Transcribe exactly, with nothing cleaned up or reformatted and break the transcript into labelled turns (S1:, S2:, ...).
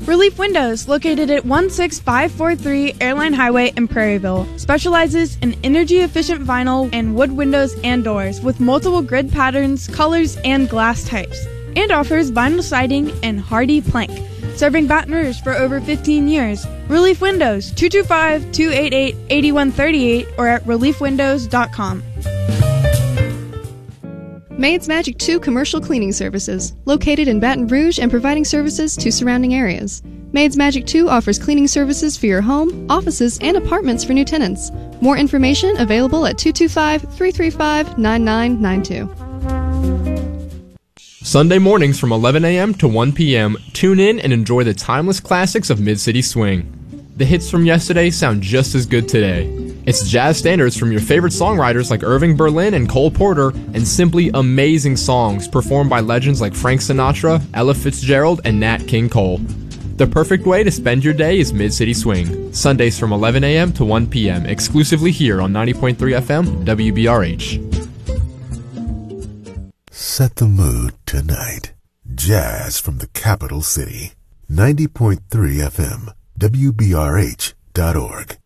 S1: Relief Windows, located at one six five four three Airline Highway in Prairieville, specializes in energy-efficient vinyl and wood windows and doors with multiple grid patterns, colors, and glass types, and offers vinyl siding and hardy plank. Serving Baton Rouge for over fifteen years. Relief Windows, two two five, two eight eight, eight one three eight or at relief windows dot com.
S2: Maids Magic two Commercial Cleaning Services, located in Baton Rouge and providing services to surrounding areas. Maids Magic two offers cleaning services for your home, offices, and apartments for new tenants. More information available at two two five, three three five, nine nine nine two.
S3: Sunday mornings from eleven a.m. to one p.m., tune in and enjoy the timeless classics of Mid-City Swing. The hits from yesterday sound just as good today. It's jazz standards from your favorite songwriters like Irving Berlin and Cole Porter, and simply amazing songs performed by legends like Frank Sinatra, Ella Fitzgerald, and Nat King Cole. The perfect way to spend your day is Mid-City Swing. Sundays from eleven a.m. to one p.m., exclusively here on ninety point three F M, W B R H.
S4: Set the mood tonight. Jazz from the capital city. ninety point three F M, W B R H dot org.